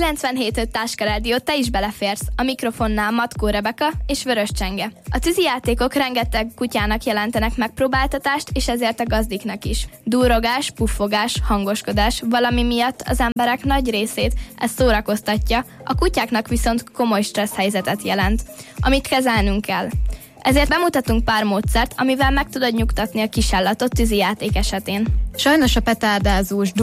97.5 Táska Rádió, te is beleférsz. A mikrofonnál Matkó Rebeka és Vörös Csenge. A tűzijátékok rengeteg kutyának jelentenek megpróbáltatást, és ezért a gazdiknak is. Dúrogás, puffogás, hangoskodás, valami miatt az emberek nagy részét ez szórakoztatja, a kutyáknak viszont komoly stressz helyzetet jelent, amit kezelnünk kell. Ezért bemutatunk pár módszert, amivel meg tudod nyugtatni a kisállatot tűzijáték esetén. Sajnos a petárdázós,